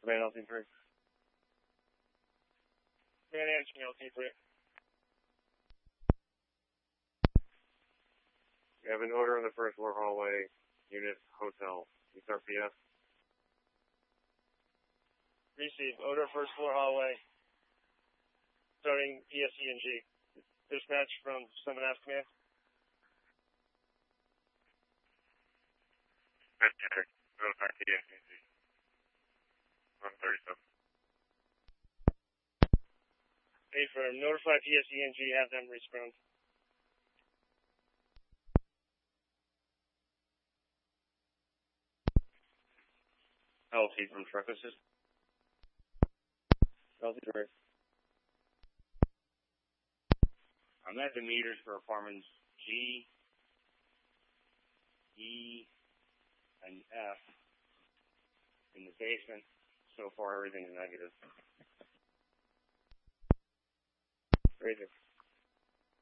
Command LT3. Command answering LT3. We have an order on the first floor hallway, unit hotel. USRPS. Receive. Order first floor hallway. Starting PSENG. Dispatch from 7F Command. Notify PSENG. 137. Affirm. Notify PSENG. Have them respond. LT from truck assist. LT3. I'm at the meters for apartments G, E, and F in the basement. So far, everything is negative. Raise it.